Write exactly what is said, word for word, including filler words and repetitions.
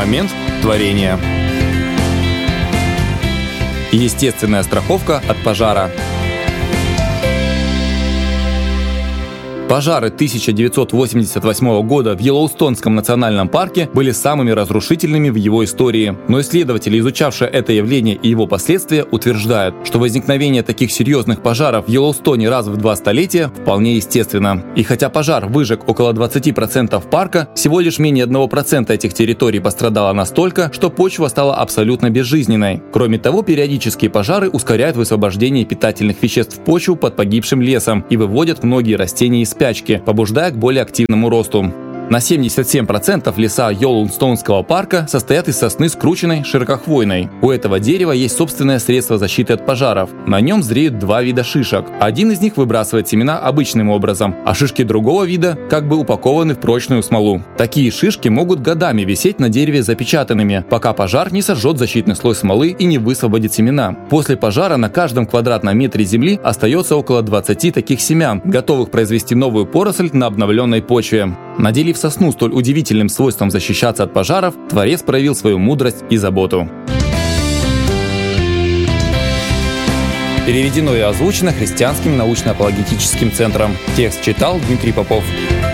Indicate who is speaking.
Speaker 1: момент творения. Естественная страховка от пожара. Пожары тысяча девятьсот восемьдесят восьмого года в Йеллоустонском национальном парке были самыми разрушительными в его истории. Но исследователи, изучавшие это явление и его последствия, утверждают, что возникновение таких серьезных пожаров в Йеллоустоне раз в два столетия вполне естественно. И хотя пожар выжег около двадцати процентов парка, всего лишь менее одного процента этих территорий пострадало настолько, что почва стала абсолютно безжизненной. Кроме того, периодические пожары ускоряют высвобождение питательных веществ в почву под погибшим лесом и выводят многие растения из спячки, побуждая к более активному росту. На семьдесят семь процентов леса Йеллоустонского парка состоят из сосны скрученной широкохвойной. У этого дерева есть собственное средство защиты от пожаров. На нем зреют два вида шишек. Один из них выбрасывает семена обычным образом, а шишки другого вида как бы упакованы в прочную смолу. Такие шишки могут годами висеть на дереве запечатанными, пока пожар не сожжет защитный слой смолы и не высвободит семена. После пожара на каждом квадратном метре земли остается около двадцати таких семян, готовых произвести новую поросль на обновленной почве. Наделив сосну столь удивительным свойством защищаться от пожаров, Творец проявил свою мудрость и заботу. Переведено и озвучено Христианским научно-апологетическим центром. Текст читал Дмитрий Попов.